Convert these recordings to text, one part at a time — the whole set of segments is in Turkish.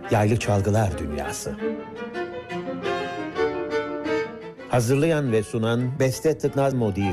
Yaylı Çalgılar Dünyası. Hazırlayan ve sunan Beste Tıknaz Modiri.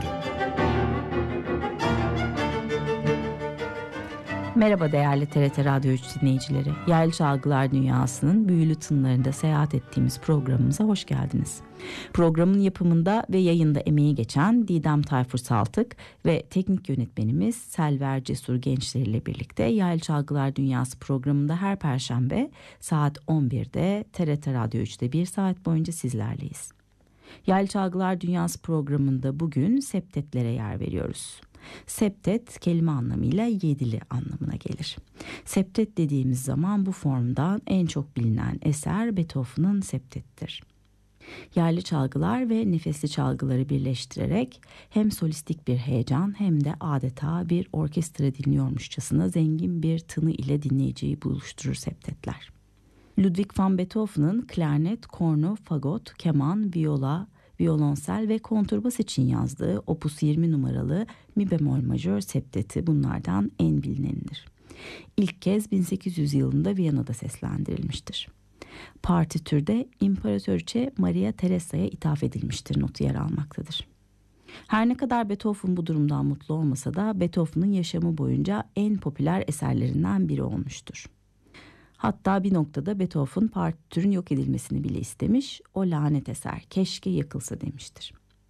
Merhaba değerli TRT Radyo 3 dinleyicileri. Yaylı Çalgılar Dünyası'nın büyülü tınlarında seyahat ettiğimiz programımıza hoş geldiniz. Programın yapımında ve yayında emeği geçen Didem Tayfur Saltık ve teknik yönetmenimiz Selver Cesur Gençler ile birlikte Yaylı Çalgılar Dünyası programında her Perşembe saat 11'de TRT Radyo 3'te bir saat boyunca sizlerleyiz. Yaylı Çalgılar Dünyası programında bugün septetlere yer veriyoruz. Septet kelime anlamıyla yedili anlamına gelir. Septet dediğimiz zaman bu formdan en çok bilinen eser Beethoven'ın septettir. Yerli çalgılar ve nefesli çalgıları birleştirerek hem solistik bir heyecan hem de adeta bir orkestra dinliyormuşçasına zengin bir tını ile dinleyiciyi buluşturur septetler. Ludwig van Beethoven'ın klarnet, korno, fagot, keman, viola, violonsel ve kontrbas için yazdığı Opus 20 numaralı mi bemol majör septeti bunlardan en bilinenidir. İlk kez 1800 yılında Viyana'da seslendirilmiştir. Partitürde İmparatoriçe Maria Teresa'ya ithaf edilmiştir notu yer almaktadır. Her ne kadar Beethoven bu durumdan mutlu olmasa da Beethoven'ın yaşamı boyunca en popüler eserlerinden biri olmuştur. Hatta bir noktada Beethoven partitürün yok edilmesini bile istemiş, o lanet eser keşke yakılsa demiştir.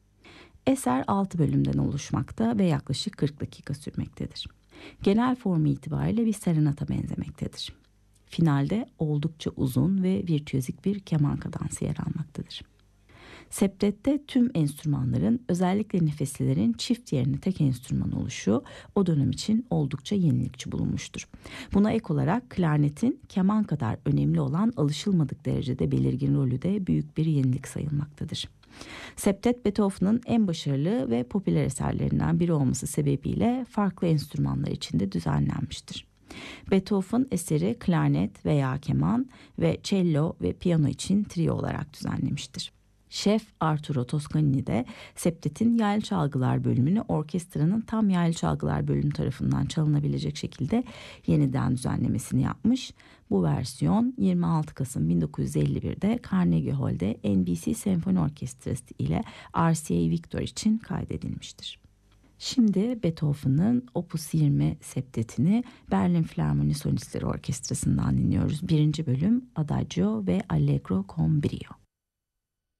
Eser 6 bölümden oluşmakta ve yaklaşık 40 dakika sürmektedir. Genel formu itibariyle bir serenata benzemektedir. Finalde oldukça uzun ve virtüözik bir keman kadansı yer almaktadır. Septette tüm enstrümanların, özellikle nefeslilerin çift yerine tek enstrüman oluşu o dönem için oldukça yenilikçi bulunmuştur. Buna ek olarak klarnetin keman kadar önemli olan alışılmadık derecede belirgin rolü de büyük bir yenilik sayılmaktadır. Septet Beethoven'ın en başarılı ve popüler eserlerinden biri olması sebebiyle farklı enstrümanlar için de düzenlenmiştir. Beethoven eseri klarnet veya keman ve cello ve piyano için trio olarak düzenlemiştir. Şef Arturo Toscanini de septetin yaylı çalgılar bölümünü orkestranın tam yaylı çalgılar bölümü tarafından çalınabilecek şekilde yeniden düzenlemesini yapmış. Bu versiyon 26 Kasım 1951'de Carnegie Hall'de NBC Senfoni Orkestrası ile RCA Victor için kaydedilmiştir. Şimdi Beethoven'ın Opus 20 septetini Berlin Filarmoni Solistleri Orkestrası'ndan dinliyoruz. 1. bölüm Adagio ve Allegro con brio.